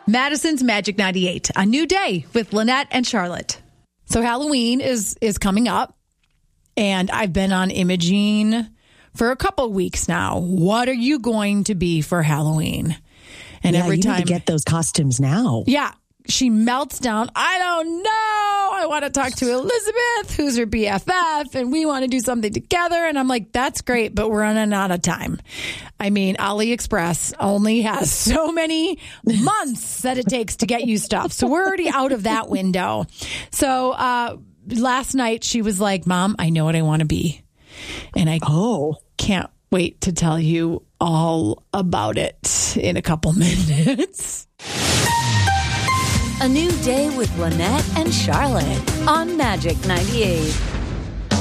Madison's Magic 98, a new day with Lynette and Charlotte. So Halloween is coming up, and I've been on Imogene for a couple weeks now. What are you going to be for Halloween? And every time you need to get those costumes now. Yeah. She melts down. I don't know. I want to talk to Elizabeth, who's her BFF, and we want to do something together. And I'm like, that's great, but we're running out of time. I mean, AliExpress only has so many months that it takes to get you stuff. So we're already out of that window. So last night she was like, Mom, I know what I want to be. And I can't wait to tell you all about it in a couple minutes. A new day with Lynette and Charlotte on Magic 98.